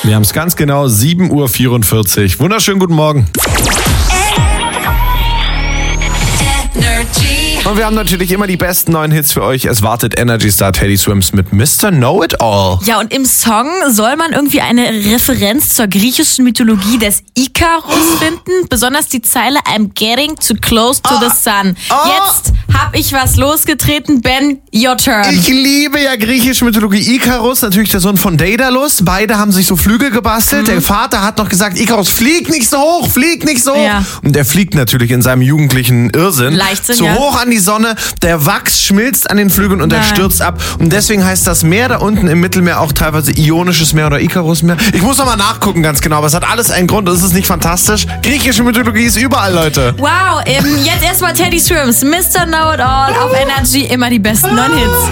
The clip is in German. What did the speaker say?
Wir haben es ganz genau, 7:44 Uhr. Wunderschönen guten Morgen. Und wir haben natürlich immer die besten neuen Hits für euch. Es wartet Energy Star Teddy Swims mit Mr. Know-It-All. Ja, und im Song soll man irgendwie eine Referenz zur griechischen Mythologie des Ikarus finden. Besonders die Zeile I'm getting too close to the sun. Jetzt hab ich was losgetreten. Ben, your turn. Ich liebe ja griechische Mythologie. Ikarus, natürlich der Sohn von Daedalus. Beide haben sich so Flügel gebastelt. Der Vater hat noch gesagt, Ikarus, flieg nicht so hoch, flieg nicht so hoch. Ja. Und er fliegt natürlich in seinem jugendlichen Irrsinn Leichtsinn, so ja. hoch an die Sonne. Der Wachs schmilzt an den Flügeln und er stürzt ab. Und deswegen heißt das Meer da unten im Mittelmeer auch teilweise Ionisches Meer oder Ikarusmeer. Ich muss noch mal nachgucken ganz genau, aber es hat alles einen Grund. Ist es nicht fantastisch? Griechische Mythologie ist überall, Leute. Wow, jetzt erstmal Teddy Swims, Mr. Know-It-All auf Energy, immer die besten neuen Hits.